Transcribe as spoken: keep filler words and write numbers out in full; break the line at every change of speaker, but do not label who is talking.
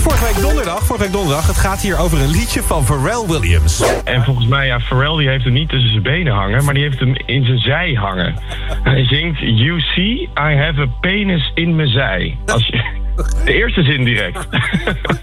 Vorige week donderdag, vorige week donderdag, het gaat hier over een liedje van Pharrell Williams.
En volgens mij, ja, Pharrell die heeft hem niet tussen zijn benen hangen, maar die heeft hem in zijn zij hangen. Hij zingt, you see, I have a penis in mijn zij. Als je, de eerste zin direct.